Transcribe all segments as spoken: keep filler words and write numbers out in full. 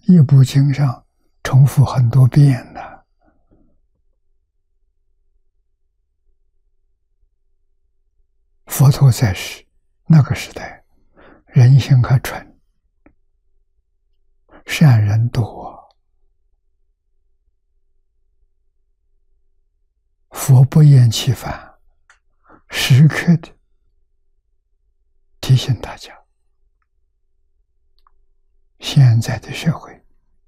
一部经上重复很多遍呢。佛陀在世那个时代，人心还纯，善人多，佛不厌其烦，时刻的提醒大家，现在的社会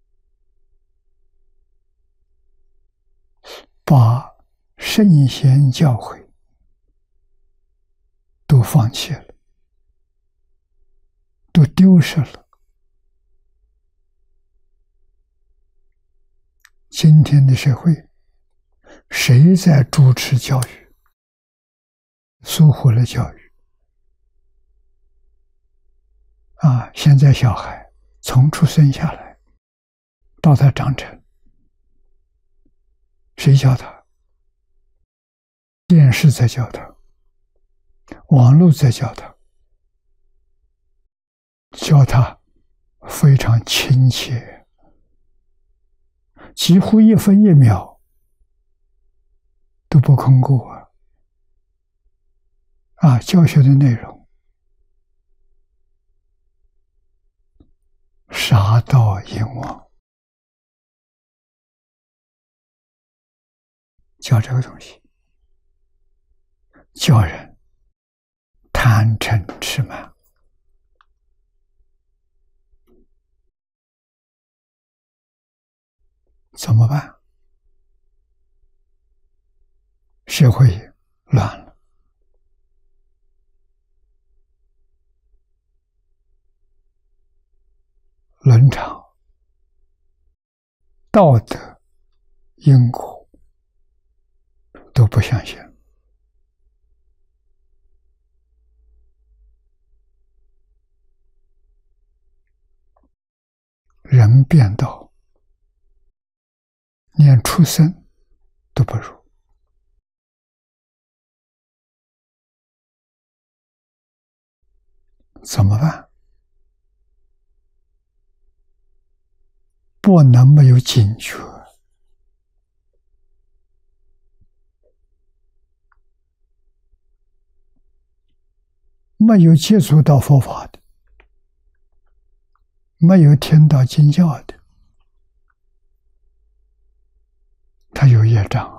把圣贤教诲都放弃了，都丢失了。今天的社会，谁在主持教育？疏忽了教育。啊，现在小孩从出生下来到他长成，谁教他？电视在教他，网络在教他，教他非常亲切，几乎一分一秒都不空过啊！啊，教学的内容杀盗淫妄，教这个东西，教人贪嗔痴慢。怎么办？社会乱了，伦常、道德、因果都不相信。人变到连畜生都不如。怎么办？不能没有警觉。没有接触到佛法的，没有听到经教的，他有业障。